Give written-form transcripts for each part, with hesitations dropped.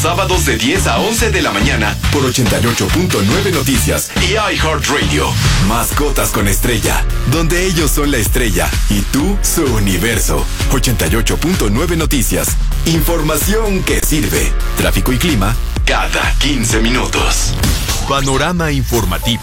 sábados de 10 a 11 de la mañana por 88.9 Noticias y iHeartRadio. Mascotas con Estrella, donde ellos son la estrella y tú su universo. 88.9 Noticias. Información que sirve. Tráfico y clima cada 15 minutos. Panorama informativo.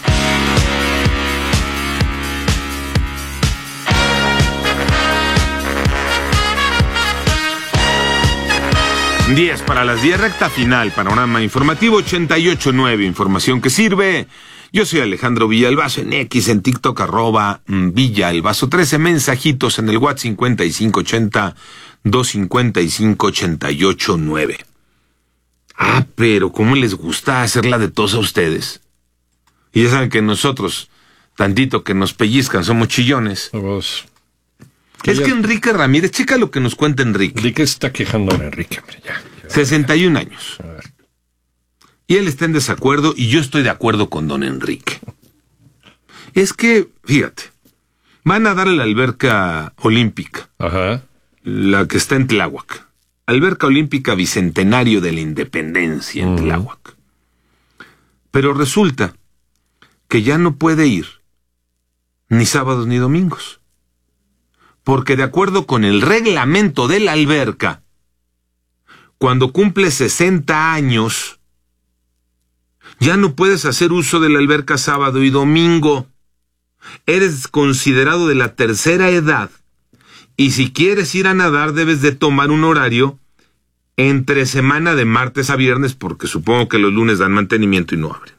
Días para las 10, recta final, panorama informativo 88.9, información que sirve. Yo soy Alejandro Villalbazo en X, en TikTok, @Villalbazo13, mensajitos en el WhatsApp 5580-255-88.9. Pero ¿cómo les gusta hacerla de tos a ustedes? Y ya saben que nosotros, tantito que nos pellizcan, somos chillones. Es que Enrique Ramírez, checa lo que nos cuenta Enrique. Enrique está quejando a Enrique, hombre, ya. 61 años. Y él está en desacuerdo y yo estoy de acuerdo con don Enrique. Es que, fíjate, van a dar la alberca olímpica. Ajá. La que está en Tláhuac. Alberca olímpica Bicentenario de la Independencia en Tláhuac. Pero resulta que ya no puede ir ni sábados ni domingos. Porque de acuerdo con el reglamento de la alberca, cuando cumple 60 años, ya no puedes hacer uso de la alberca sábado y domingo. Eres considerado de la tercera edad y si quieres ir a nadar debes de tomar un horario entre semana de martes a viernes porque supongo que los lunes dan mantenimiento y no abren.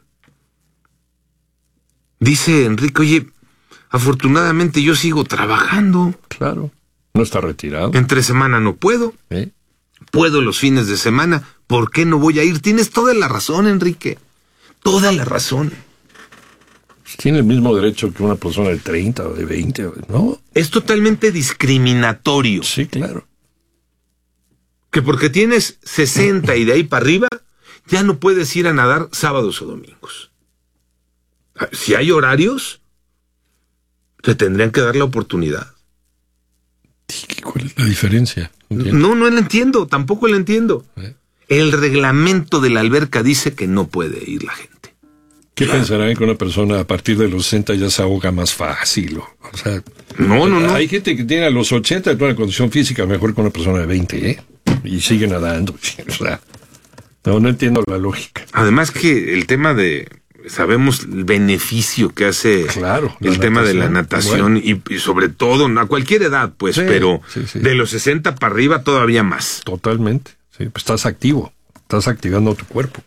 Dice Enrique, oye, afortunadamente yo sigo trabajando. Claro, no está retirado. Entre semana no puedo. Puedo los fines de semana. ¿Por qué no voy a ir? Tienes toda la razón, Enrique. Toda la razón. Tiene el mismo derecho que una persona de 30 o de 20, ¿no? Es totalmente discriminatorio. Sí, claro. Que porque tienes 60 y de ahí para arriba, ya no puedes ir a nadar sábados o domingos. Si hay horarios, te tendrían que dar la oportunidad. ¿Cuál es la diferencia? No la entiendo, tampoco la entiendo. El reglamento de la alberca dice que no puede ir la gente. ¿Qué pensarán que una persona a partir de los 60 ya se ahoga más fácil? O sea, no. Hay gente que tiene a los 80 una condición física mejor que una persona de 20, y sigue nadando. O sea, no entiendo la lógica. Además que el tema de... Sabemos el beneficio que hace el tema de la natación y sobre todo a cualquier edad, pues, pero de los 60 para arriba todavía más. Totalmente, sí, pues estás activo, estás activando tu cuerpo.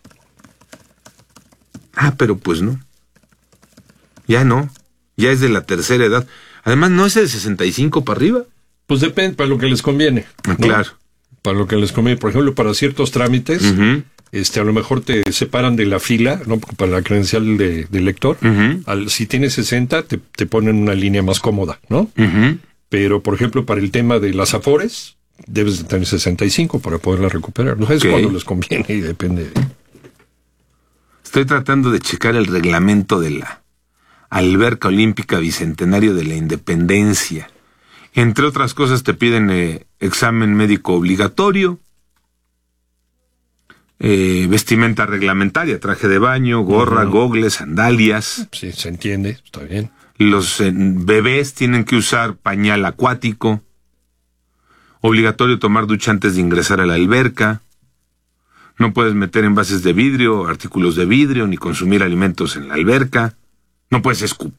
Pero pues no. Ya es de la tercera edad. Además, ¿no es de 65 para arriba? Pues depende, para lo que les conviene. ¿no? Claro. Para lo que les conviene, por ejemplo, para ciertos trámites... a lo mejor te separan de la fila, ¿no? Para la credencial de lector. Si tienes 60, te ponen una línea más cómoda, ¿no? Pero, por ejemplo, para el tema de las afores, debes de tener 65 para poderla recuperar. No es cuando les conviene y depende. Estoy tratando de checar el reglamento de la Alberca Olímpica Bicentenario de la Independencia. Entre otras cosas, te piden examen médico obligatorio, vestimenta reglamentaria, traje de baño, gorra, gogles, sandalias. Sí, se entiende, está bien. Los bebés tienen que usar pañal acuático. Obligatorio tomar ducha antes de ingresar a la alberca. No puedes meter envases de vidrio, artículos de vidrio, ni consumir alimentos en la alberca. No puedes escupir